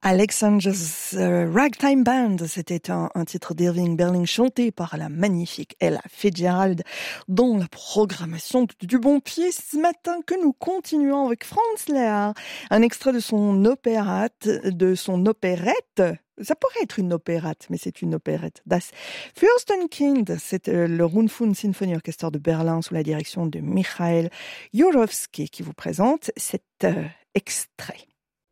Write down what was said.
Alexander's Ragtime Band, c'était un titre d'Irving Berlin chanté par la magnifique Ella Fitzgerald dans la programmation du bon pied ce matin que nous continuons avec Franz Lehár, un extrait de son opérette. Ça pourrait être une opérette, mais c'est une opérette. Das Fürstenkind, c'est le Rundfunk Symphony Orchestra de Berlin sous la direction de Michael Jurowski qui vous présente cet extrait.